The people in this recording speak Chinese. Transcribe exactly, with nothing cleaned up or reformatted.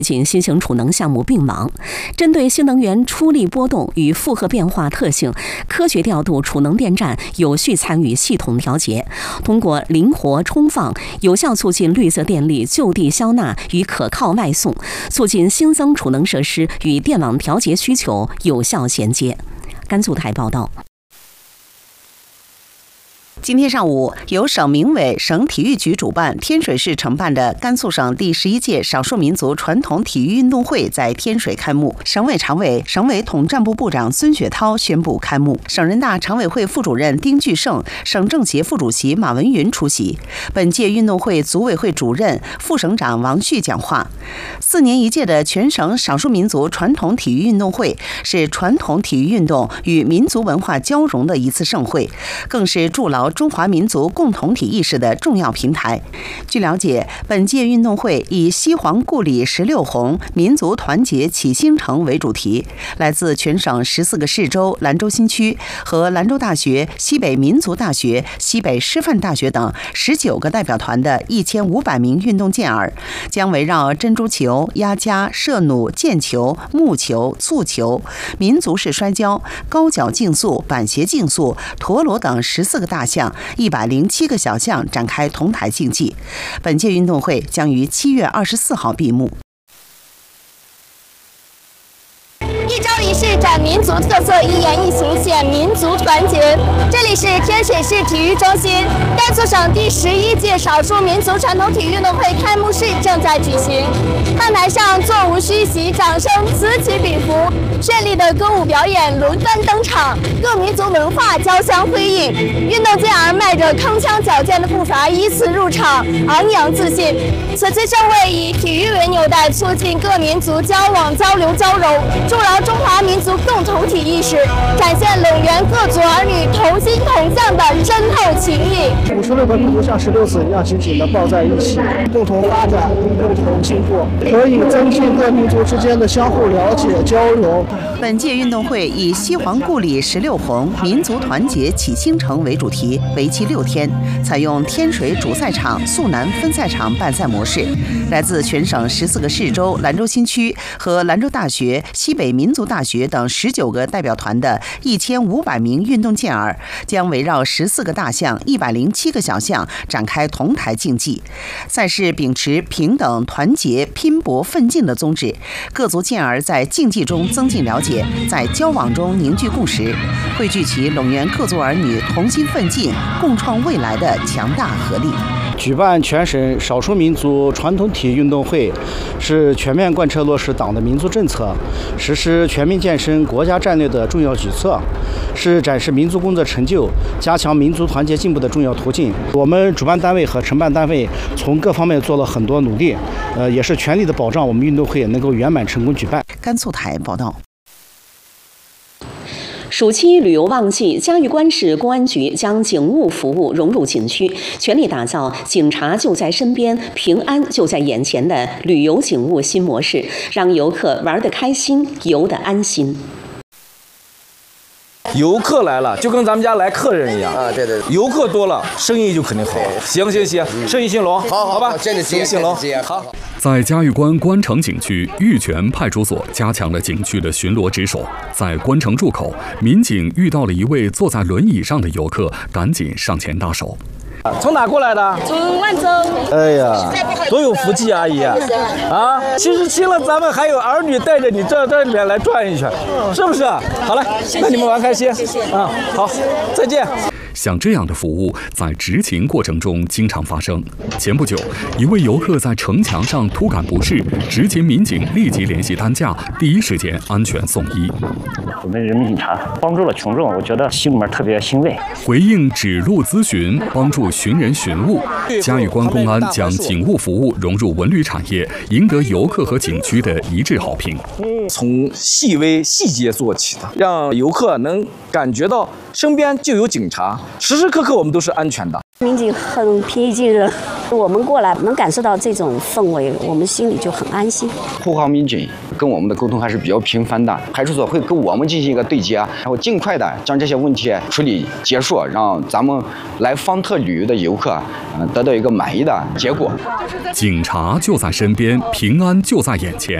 仅新型储能项目并网，针对新能源出力波动与负荷变化特性，科学调度储能电站有序参与系统调节，通过灵活充放，有效促进绿色电力就地消纳与可靠外送，促进新增储能设施与电网调节需求有效衔接。甘肃台报道。今天上午，由省民委、省体育局主办，天水市承办的甘肃省第十一届少数民族传统体育运动会在天水开幕。省委常委、省委统战部部长孙雪涛宣布开幕。省人大常委会副主任丁巨胜、省政协副主席马文云出席。本届运动会组委会主任、副省长王旭讲话。四年一届的全省少数民族传统体育运动会是传统体育运动与民族文化交融的一次盛会，更是筑牢中华民族共同体意识的重要平台。据了解，本届运动会以西黄故里十六红，民族团结启兴城为主题，来自全省十四个市州、兰州新区和兰州大学、西北民族大学、西北师范大学等十九个代表团的一千五百名运动健儿，将围绕珍珠球、压夹、射弩、毽球、木球、蹴球、民族式摔跤、高脚竞速、板鞋竞速、陀螺等十四个大项一百零七个小项展开同台竞技。本届运动会将于七月二十四号闭幕。 一周一市展民族特色，一言一行显民族团结。这里是天水市体育中心，甘肃省第十一届少数民族传统体育运动会开幕式正在举行。看台上座无虚席，掌声此起彼伏，绚丽的歌舞表演轮番登场，各民族文化交相辉映。运动健儿迈着铿锵矫健的步伐依次入场，昂扬自信。此次盛会以体育为纽带，促进各民族交往交流交融，筑牢中华民族共同体意识，展现陇源各族儿女同心同向的深厚情谊。 五十六个民族像十六子一样紧紧地抱在一起，共同发展，共同进步，可以增进各民族之间的相互了解交流。 本届运动会以西黄故里十六红，民族团结启兴城为主题，为期六天，采用天水主赛场、肃南分赛场办赛模式。来自全省十四个市州、兰州新区和兰州大学、西北民族大学等十九个代表团的一千五百名运动健儿，将围绕十四个大项、一百零七个小项展开同台竞技。赛事秉持平等、团结、拼搏、奋进的宗旨，各族健儿在竞技中增进了解，在交往中凝聚共识，汇聚起陇源各族儿女同心奋进、共创未来的强大合力。 举办全省少数民族传统体育运动会，是全面贯彻落实党的民族政策、实施全民健身国家战略的重要举措，是展示民族工作成就、加强民族团结进步的重要途径。我们主办单位和承办单位从各方面做了很多努力，呃，也是全力的保障我们运动会能够圆满成功举办。 甘肃台报道。暑期旅游旺季，嘉峪关市公安局将警务服务融入景区，全力打造警察就在身边、平安就在眼前的旅游警务新模式，让游客玩得开心，游得安心。 游客来了，就跟咱们家来客人一样啊！对对， 游客多了，生意就肯定好。行行行，生意兴隆， 好好吧， 真的生意兴隆。好。 在嘉峪关关城景区，玉泉派出所加强了景区的巡逻值守。在关城入口，民警遇到了一位坐在轮椅上的游客，赶紧上前搭手。 从哪过来的？ 从万州。 哎呀，多有福气啊，阿姨啊！七十七了，咱们还有儿女带着你这这里面来转一圈，是不是？好了，那你们玩开心。啊，好，再见。 像这样的服务在执勤过程中经常发生。前不久，一位游客在城墙上突感不适，执勤民警立即联系担架，第一时间安全送医。 我们人民警察帮助了群众，我觉得心里面特别欣慰。 回应指路咨询，帮助寻人寻物，嘉峪关公安将警务服务融入文旅产业，赢得游客和景区的一致好评。 从细微细节做起的，让游客能感觉到身边就有警察，时时刻刻我们都是安全的。 民警很平易近人， 我们过来能感受到这种氛围，我们心里就很安心。 护航民警跟我们的沟通还是比较频繁的，派出所会跟我们进行一个对接，然后尽快的将这些问题处理结束，让咱们来方特旅游的游客，嗯，得到一个满意的结果。 警察就在身边，平安就在眼前。